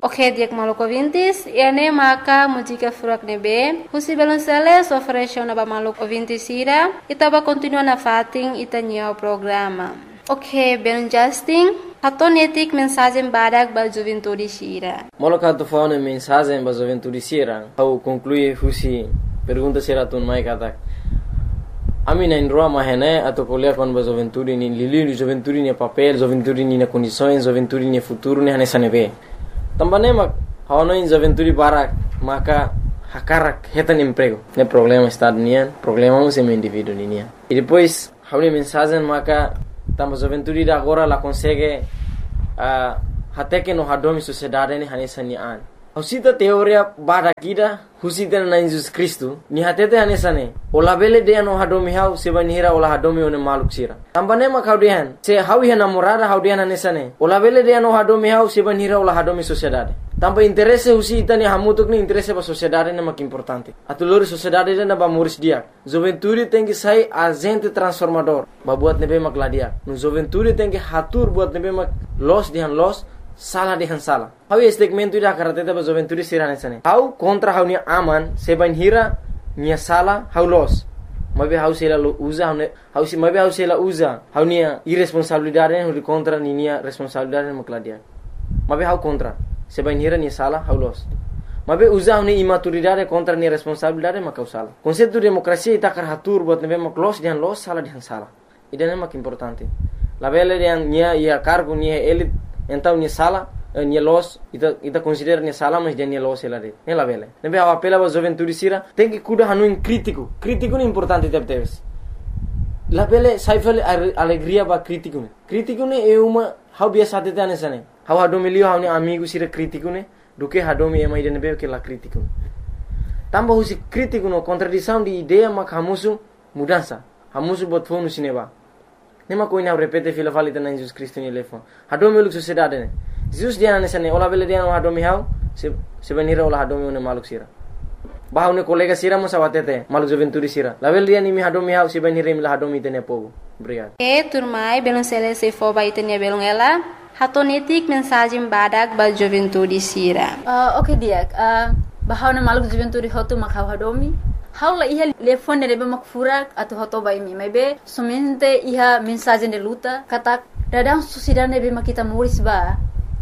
Ok, diak maluco vintis, ene maka música furak nebe, husi balonceles oferece na ba maluco vintis ira, itaba continua na fating itanya o programa. Ok, ben Justin, hatonetik mensagem badak ba juventude sira. Moloka tu faune mensagem ba juventude sira, au conclui husi pergunta sira tun mai katak. Ami na indroa mahene atau kuliah kon ba juventude ni lili juventude ni papel, juventude ni na condições, juventude ni futuro ni hanesa nebe. Tambane mak hawano in juventude barak maka hakarak hetan emprego. Ne problema estado nian, problema um sem indivíduo nian. E depois hawni mensagem maka tamba juventude da agora la consegue até que no hadomi sociedade ni hanesa ni an. Husita teoria bada kida husita na Jesus Cristo ni hatete hanesa ne. Ola bele de no hadomi hau sebanira ola hadomi one maluk sira. Tambane mak haudian se hawi namorada haudian hanesa ne. Ola bele de no hadomi hau sebanira ola hadomi sociedade. Tamba interesse husita ni hamutuk ni interesse ba sociedade ne mak importante. Atulur sociedade na ba muris dia. Juventude tem que sair agente transformador. Ba buat nebe mak ladia. No juventude tem que hatur buat nebe mak los dihan los salah dihan salah. Hau segmento ida karateta ba juventude sirane sane. Hau kontra hau ni aman seban hira ni salah hau los. Mabe hau sela usa hau si mabe hau sela usa hau ni irresponsabilidade hau kontra ni responsabilidade makladia. Mabe hau kontra seban hira ni salah hau los. Mabe usa hau ni imaturidade kontra ni responsabilidade makau salah. Konsepto demokrasia ita karatur buat nebe mak los dihan los salah dihan salah. Idane mak importante. La bele dihan nia ia cargo nia elit então ni sala ni los ita considera ni sala mas dia ni los ela de ela vele nebe a apela ba juventude sira tem que cuidar hanu crítico ni importante teves la vele saifel alegria ba crítico ne é uma how biasa tete anesane how hadomilio how ni amigo sira crítico ne do que hadomi ema ide nebe que la crítico tamba husi crítico no contradição de ideia mak hamusu mudança hamusu bot fonu sineba nema koina repete fila valita na Jesus Cristo ni lefo hadomi uluk sociedade ne Jesus dia nesane ola bele dia no hadomi hau sebenira ola hadomi ne maluk sira bahau ne kolega sira mo sawatete maluk juventude sira la bele dia ni mi hadomi hau sebenira mi la hadomi tene pogo obrigado turmai belum selesai fo ba itenia belum ela hatonetik mensagem badak ba juventude sira. Ok dia bahau ne maluk juventude hotu mak hau hadomi haula iha telefone de mak furak atau hoto bai mi maybe somente iha mensagem de luta kata dadang sociedade nebe mak kita muris ba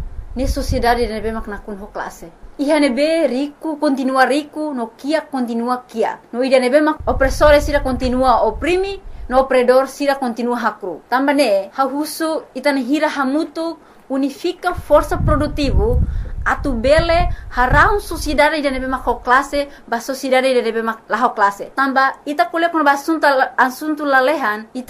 ni sociedade nebe mak nakun ho classe iha nebe rico continua rico no kia continua kia no ida nebe mak opressore sira continua oprimi no opredor sira continua hakru tambane hahusu itane hira hamutu unifica força produtivo atu bele harau sociedade de nebe mak classe ba sociedade de nebe mak la classe tamba ita kule kon asunto lalehan ita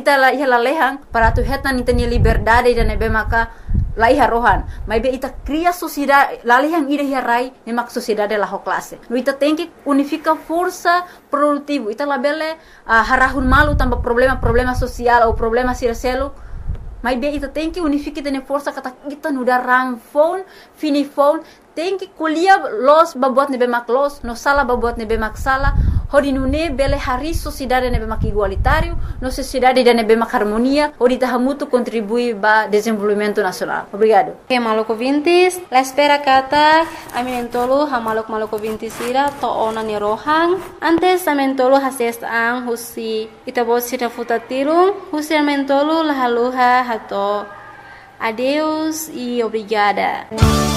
lalehan para tu hetan itanya liberdade de nebe maka la iha rohan maybe ita cria sociedade lalehan ida hirai ne mak sociedade la classe no ita tem que unifica força produtivo ita la bele harahun malu tamba problema social ou problema siraselo mas bem ita tem que unificar tene força kata kita nuda rang phone fini phone tem que kuliah los babuat nebe mak los no sala babuat nebe mak sala hodi nune bele hari sociedade nebe mak igualitário no sociedade de nebe mak harmonia hodi tahamutu contribui ba desenvolvimento nacional. Obrigado. Que maluco vintis la espera kata aminentolo ha maluco vintis ira to ona ni rohang antes amentolo hases ang husi itabosi na futatirung husi amentolo la haluha hato adeus e obrigada.